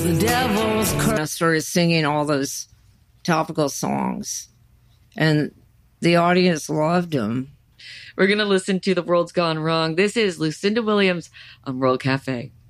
The Devil's I started singing all those topical songs, and the audience loved them. We're going to listen to The World's Gone Wrong. This is Lucinda Williams on World Cafe.